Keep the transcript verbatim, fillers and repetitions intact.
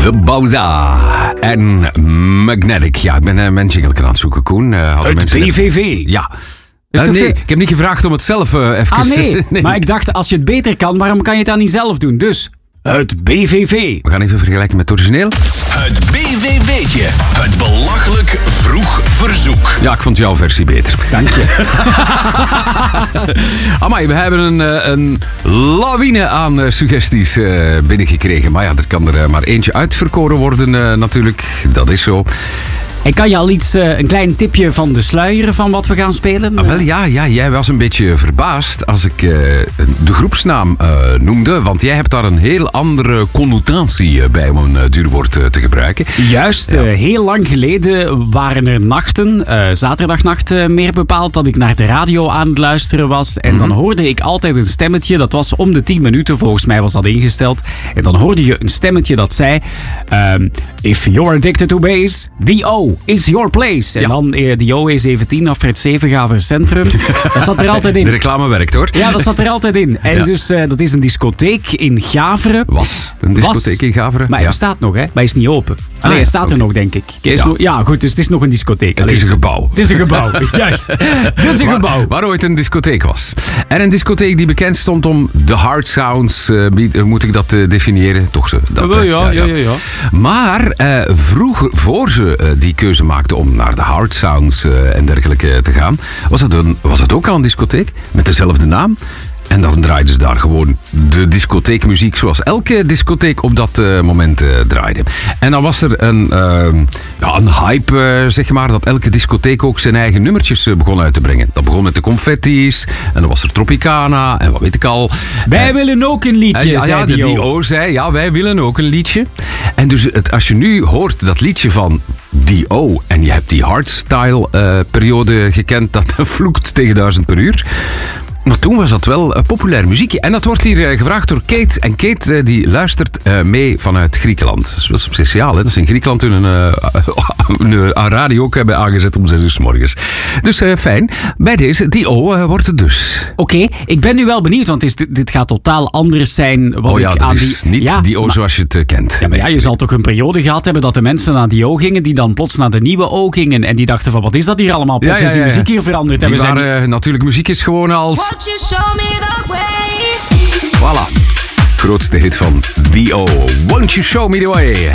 De Bauza en Magnetic. Ja, ik ben uh, mijn jingle aan het zoeken, Koen. Uh, Het mensen B V V. Even... Ja. Is Uh, toch nee, veel- ik heb niet gevraagd om het zelf uh, even... Ah nee. nee, maar ik dacht, als je het beter kan, waarom kan je het dan niet zelf doen? Dus, het B V V. We gaan even vergelijken met het origineel. Het B V V'tje. Het belachelijk vroeg verzoek. Ja, ik vond jouw versie beter. Dank je. Amai, we hebben een, uh, een lawine aan uh, suggesties uh, binnengekregen. Maar ja, er kan er uh, maar eentje uitverkoren worden uh, natuurlijk. Dat is zo. Ik kan je al iets, uh, een klein tipje van de sluier van wat we gaan spelen? Ah, wel, ja, ja, jij was een beetje verbaasd als ik uh, de groepsnaam uh, noemde. Want jij hebt daar een heel andere connotatie uh, bij om een uh, duurwoord uh, te gebruiken. Juist, Ja. uh, heel lang geleden waren er nachten, uh, zaterdagnachten meer bepaald, dat ik naar de radio aan het luisteren was. En dan hoorde ik altijd een stemmetje, dat was om de tien minuten, volgens mij was dat ingesteld. En dan hoorde je een stemmetje dat zei, um, if you're addicted to bass, the O is your place. En Ja. dan uh, die O E zeventien of Fred Zevengaver Centrum. Dat zat er altijd in. De reclame werkt, hoor. Ja, dat zat er altijd in. En Ja. dus, uh, dat is een discotheek in Gaveren. Was een discotheek in Gaveren. Maar hij Ja. bestaat nog, hè? Maar hij is niet open. Allee, Ah, hij staat oké. er nog, denk ik. Hij is Ja. nog- ja, goed, dus het is nog een discotheek. Het Allee, is een gebouw. Het is een gebouw, juist. Het is een Waar, gebouw. waar ooit een discotheek was. En een discotheek die bekend stond om de hard sounds. Uh, wie- uh, moet ik dat uh, definiëren? Toch zo. Dat, Wel, uh, ja, ja, ja, ja. Maar uh, vroeg, voor ze uh, die keuze maakten om naar de hard sounds uh, en dergelijke te gaan, was het, een, was het ook al een discotheek met dezelfde naam. En dan draaiden ze daar gewoon de discotheekmuziek zoals elke discotheek op dat uh, moment uh, draaide. En dan was er een, uh, ja, een hype, uh, zeg maar, dat elke discotheek ook zijn eigen nummertjes uh, begon uit te brengen. Dat begon met de Confetti's en dan was er Tropicana en wat weet ik al. Wij En- willen ook een liedje, en ja, zei ja, die de O. D O zei, ja, wij willen ook een liedje. En dus het, als je nu hoort dat liedje van D O en je hebt die hardstyle uh, periode gekend, dat vloekt tegen duizend per uur. Maar toen was dat wel uh, populair muziekje. En dat wordt hier uh, gevraagd door Kate. En Kate uh, die luistert uh, mee vanuit Griekenland. Dat is wel speciaal, hè? Dat ze in Griekenland hun uh, een uh, radio ook hebben aangezet om zes uur 's morgens. Dus uh, fijn. Bij deze D O uh, wordt het dus. Oké, ik ben nu wel benieuwd, want is dit, dit gaat totaal anders zijn wat Oh ja, ik dat aan is die... niet ja, D O maar- zoals je het uh, kent. Ja, maar ja, je zal toch een periode gehad hebben dat de mensen naar die O gingen, die dan plots naar de nieuwe O gingen. En die dachten van, wat is dat hier allemaal? Plots Ja, ja, is die ja, ja. muziek hier veranderd. En Die we zijn... waren, uh, natuurlijk, muziek is gewoon als... Won't you show me the way? Voilà. Grootste hit van D O. Won't you show me the way?